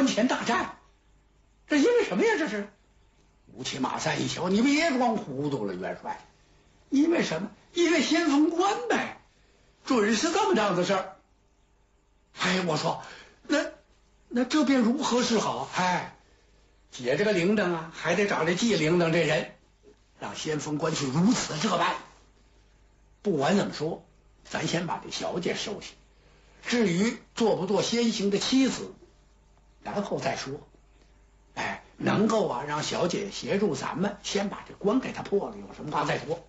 关前大战，这因为什么呀？这是。吴起马三一瞧，你别装糊涂了，元帅。因为什么？因为先锋官呗，准是这么档子事儿。哎，我说，那这便如何是好？哎，解这个铃铛啊，还得找这系铃铛这人，让先锋官去如此这般。不管怎么说，咱先把这小姐收下。至于做不做先行的妻子，然后再说。哎，能够啊让小姐协助咱们先把这关给她破了，有什么话再说。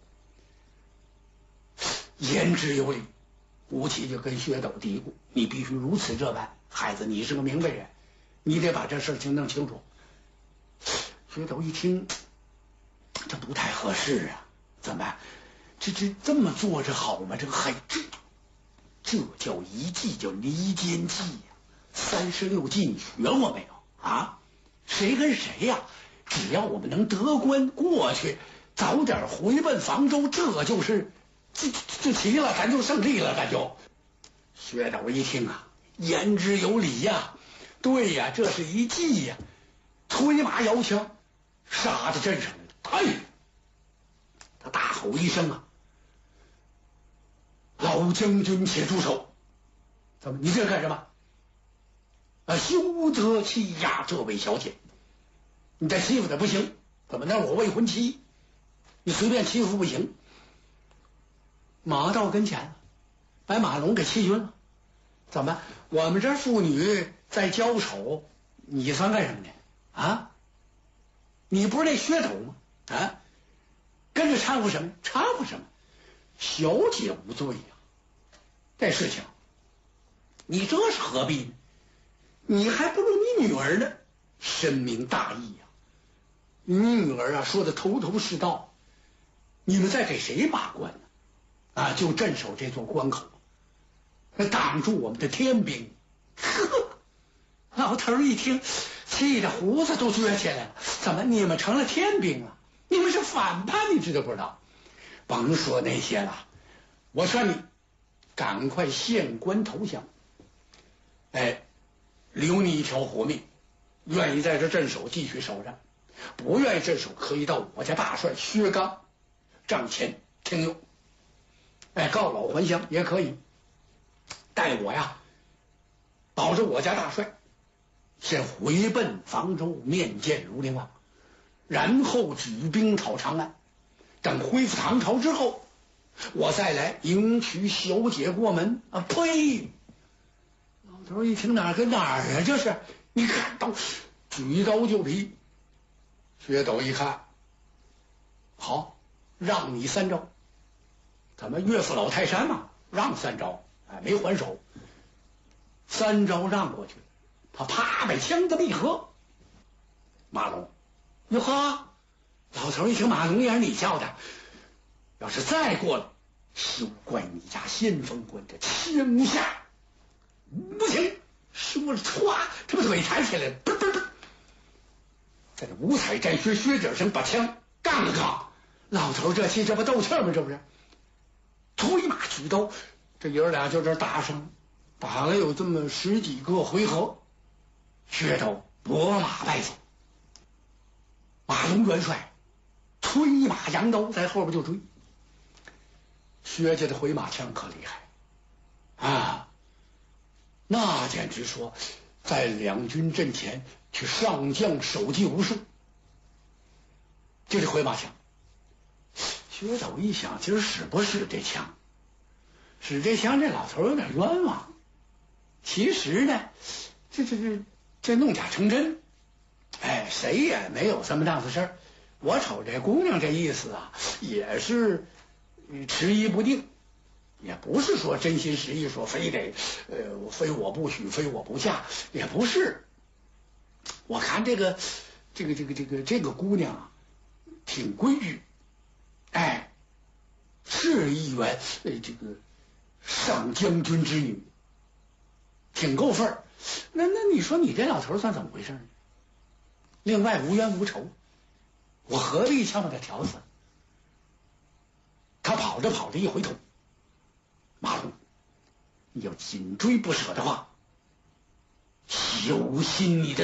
言之有理，吴起就跟薛斗嘀咕：“你必须如此这般，孩子，你是个明白人，你得把这事情弄清楚。”薛斗一听，这不太合适啊，怎么办？这么做这好吗？这个这叫一计，叫离间计呀！36计你学过没有啊？谁跟谁呀？只要我们能得关过去，早点回奔房州，这就是就齐了，咱就胜利了，咱就。薛斗一听啊，言之有理呀，对呀，这是一计呀，推马摇枪，杀到阵上来了。哎，他大吼一声啊！老将军且住手！怎么？你这干什么？休得欺压这位小姐！你再欺负她不行。怎么？那我未婚妻，你随便欺负不行。马到跟前了，把马龙给气晕了。怎么？我们这妇女在交手，你算干什么的啊？你不是那噱头吗？啊，跟着掺和什么？掺和什么？小姐无罪呀！这事情，你这是何必呢？你还不如你女儿呢，深明大义呀！你女儿啊，说的头头是道。你们在给谁把关呢？啊，就镇守这座关口，那挡住我们的天兵。呵，老头一听，气得胡子都撅起来了。怎么，你们成了天兵了？你们是反叛，你知道不知道？甭说那些了，我劝你赶快献官投降。哎，留你一条活命。愿意在这镇守，继续守着；不愿意镇守，可以到我家大帅薛刚帐前听用。哎，告老还乡也可以。待我呀，保着我家大帅，先回奔房州面见庐陵王，然后举兵讨长安。等恢复唐朝之后，我再来迎娶小姐过门啊！呸！老头一听，哪儿跟哪儿啊？这是，你看刀，举刀就劈。薛斗一看，好，让你3招。怎么岳父老泰山嘛，让3招，哎，没还手。3招让过去，他啪把枪子一合。马龙，哟呵！老头一听马龙也是你叫的，要是再过来，休怪你家先锋官这枪下无情。说着歘，他把腿抬起来了，嘣嘣嘣，在这五彩战靴靴底上把枪杠了杠。老头这气，这不斗气吗？这不是推马举刀，这爷儿俩就这打上，打了有这么10几个回合，薛斗拨马败走。马龙元帅推马扬刀在后边就追。薛家的回马枪可厉害啊，那简直说在两军阵前去上将手技无数。就这回马枪，薛斗一想，今儿使不使这枪？使这枪，这老头有点冤枉。其实呢，这弄假成真，哎，谁也没有这么档子事儿。我瞅这姑娘这意思啊，也是迟疑不定，也不是说真心实意说非得非我不许，非我不嫁，也不是。我看这个姑娘啊，挺规矩，哎，是一员这个上将军之女，挺够份儿。那你说你这老头算怎么回事呢？另外无冤无仇，我何必枪把他挑死？他跑着跑着一回头，马龙，你要紧追不舍的话，小心你的